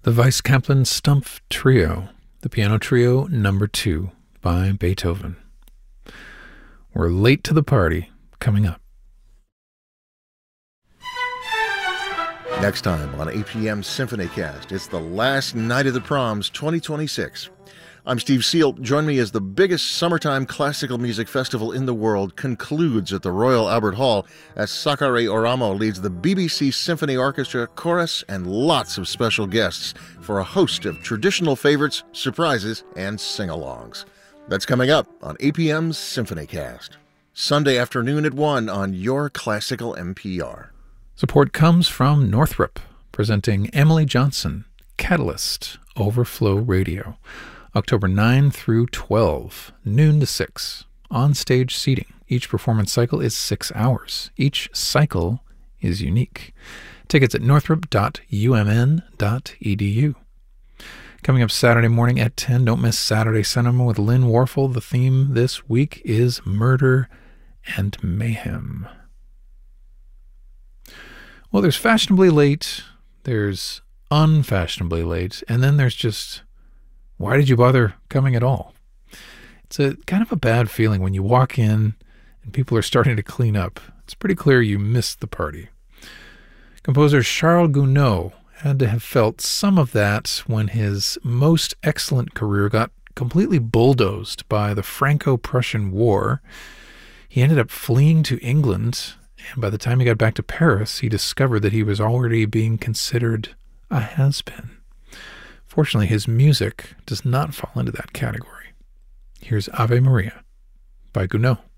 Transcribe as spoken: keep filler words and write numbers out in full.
The Weiss-Kaplan Stumpf Trio, the Piano Trio number two by Beethoven. We're late to the party, coming up. Next time on A P M SymphonyCast, it's the last night of the proms twenty twenty-six. I'm Steve Seal. Join me as the biggest summertime classical music festival in the world concludes at the Royal Albert Hall as Sakari Oramo leads the B B C Symphony Orchestra, chorus, and lots of special guests for a host of traditional favorites, surprises, and sing-alongs. That's coming up on A P M's SymphonyCast. Sunday afternoon at one on your classical N P R. Support comes from Northrop, presenting Emily Johnson, Catalyst, Overflow Radio. October ninth through twelfth, noon to six. On-stage seating. Each performance cycle is six hours. Each cycle is unique. Tickets at northrop dot u m n dot e d u. Coming up Saturday morning at ten, don't miss Saturday Cinema with Lynn Warfel. The theme this week is Murder and Mayhem. Well, there's fashionably late, there's unfashionably late, and then there's just... why did you bother coming at all? It's a kind of a bad feeling when you walk in and people are starting to clean up. It's pretty clear you missed the party. Composer Charles Gounod had to have felt some of that when his most excellent career got completely bulldozed by the Franco-Prussian War. He ended up fleeing to England, and by the time he got back to Paris, he discovered that he was already being considered a has-been. Fortunately, his music does not fall into that category. Here's Ave Maria by Gounod.